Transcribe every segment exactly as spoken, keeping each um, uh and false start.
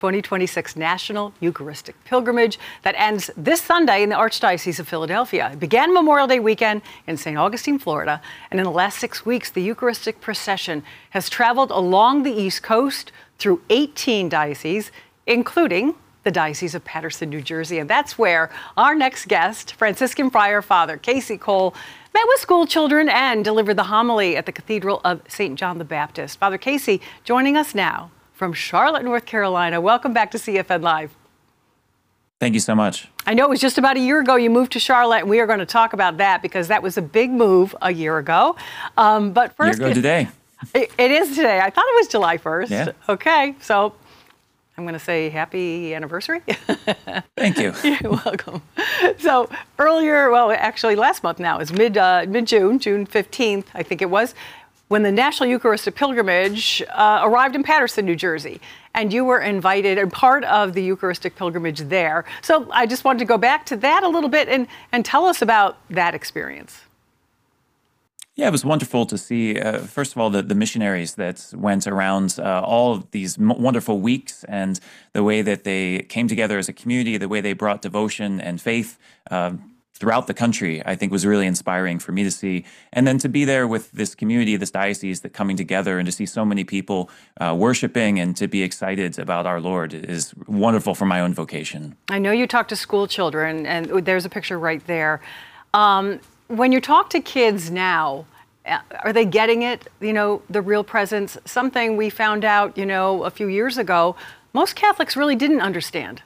twenty twenty-six National Eucharistic Pilgrimage that ends this Sunday in the Archdiocese of Philadelphia. It began Memorial Day weekend in Saint Augustine, Florida, and in the last six weeks, the Eucharistic procession has traveled along the East Coast through eighteen dioceses, including the Diocese of Paterson, New Jersey. And that's where our next guest, Franciscan Friar Father Casey Cole, met with school children and delivered the homily at the Cathedral of Saint John the Baptist. Father Casey joining us now from Charlotte, North Carolina. Welcome back to C F N Live. Thank you so much. I know it was just about a year ago you moved to Charlotte, and we are going to talk about that because that was a big move a year ago. Um, but first, year ago today. It, it is today. I thought it was July first. Yeah. Okay, so I'm going to say happy anniversary. Thank you. You're welcome. So earlier, well, actually last month now, is mid uh, mid June, June fifteenth, I think it was, when the National Eucharistic Pilgrimage uh, arrived in Paterson, New Jersey, and you were invited and part of the Eucharistic Pilgrimage there. So I just wanted to go back to that a little bit and, and tell us about that experience. Yeah, it was wonderful to see, uh, first of all, the, the missionaries that went around uh, all of these m- wonderful weeks and the way that they came together as a community, the way they brought devotion and faith uh, throughout the country, I think was really inspiring for me to see. And then to be there with this community, this diocese, that coming together and to see so many people uh, worshiping and to be excited about our Lord is wonderful for my own vocation. I know you talk to school children, and there's a picture right there. Um, when you talk to kids now, are they getting it, you know, the real presence? Something we found out, you know, a few years ago, most Catholics really didn't understand.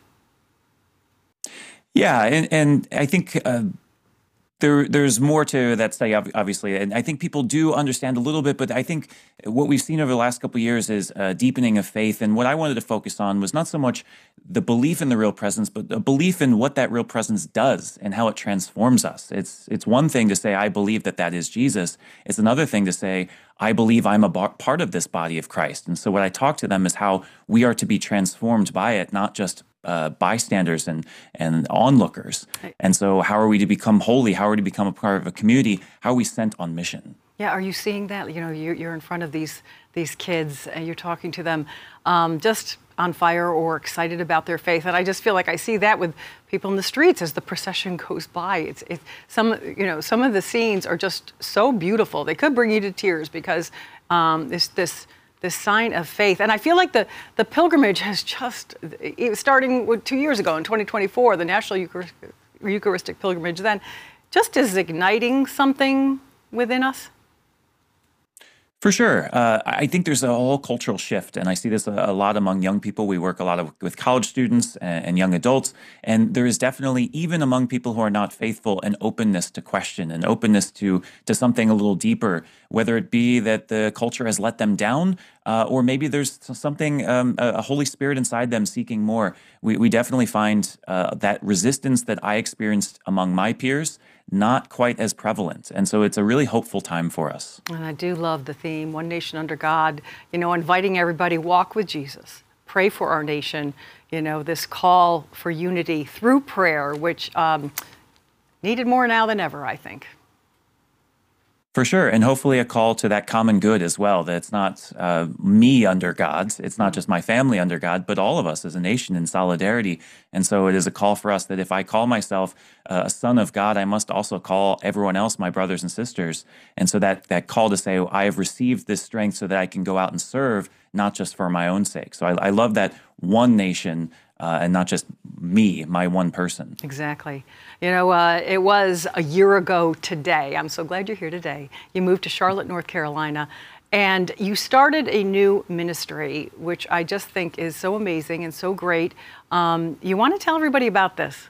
Yeah, and, and I think uh, there there's more to that study, obviously, and I think people do understand a little bit, but I think what we've seen over the last couple of years is a deepening of faith, and what I wanted to focus on was not so much the belief in the real presence, but a belief in what that real presence does and how it transforms us. It's it's one thing to say, I believe that that is Jesus. It's another thing to say, I believe I'm a bar- part of this body of Christ. And so what I talk to them is how we are to be transformed by it, not just Uh, bystanders and and onlookers. And so how are we to become holy? How are we to become a part of a community? How are we sent on mission? Yeah, are you seeing that? You know, you're, you're in front of these these kids and you're talking to them um, just on fire or excited about their faith. And I just feel like I see that with people in the streets as the procession goes by. It's, it's some, you know, some of the scenes are just so beautiful. They could bring you to tears because um, this this this sign of faith. And I feel like the, the pilgrimage has just, starting with two years ago in twenty twenty-four, the National Eucharistic, Eucharistic Pilgrimage then, just is igniting something within us. For sure. Uh, I think there's a whole cultural shift, and I see this a, a lot among young people. We work a lot of, with college students and, and young adults, and there is definitely, even among people who are not faithful, an openness to question, an openness to, to something a little deeper, whether it be that the culture has let them down, uh, or maybe there's something, um, a, a Holy Spirit inside them seeking more. We, we definitely find uh, that resistance that I experienced among my peers not quite as prevalent. And so it's a really hopeful time for us. And I do love the theme, One Nation Under God, you know, inviting everybody, walk with Jesus, pray for our nation, you know, this call for unity through prayer, which um, needed more now than ever, I think. For sure, and hopefully a call to that common good as well, that it's not uh, me under God, it's not just my family under God, but all of us as a nation in solidarity. And so it is a call for us that if I call myself uh, a son of God, I must also call everyone else my brothers and sisters. And so that, that call to say, I have received this strength so that I can go out and serve, not just for my own sake. So I, I love that one nation Uh, and not just me, my one person. Exactly. You know, uh, it was a year ago today. I'm so glad you're here today. You moved to Charlotte, North Carolina, and you started a new ministry, which I just think is so amazing and so great. Um, you want to tell everybody about this?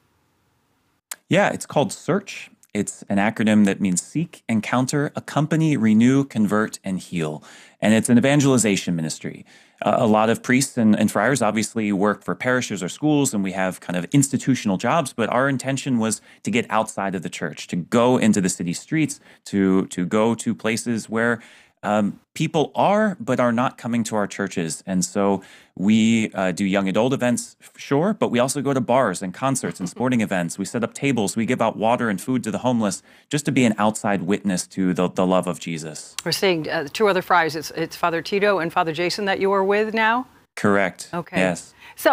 Yeah, it's called SEARCH. It's an acronym that means seek, encounter, accompany, renew, convert, and heal. And it's an evangelization ministry. Uh, a lot of priests and, and friars obviously work for parishes or schools, and we have kind of institutional jobs, but our intention was to get outside of the church, to go into the city streets, to, to go to places where Um, people are, but are not coming to our churches. And so we uh, do young adult events, sure, but we also go to bars and concerts and sporting events. We set up tables. We give out water and food to the homeless just to be an outside witness to the, the love of Jesus. We're seeing uh, two other friars. It's, it's Father Tito and Father Jason that you are with now? Correct. Okay. Yes. So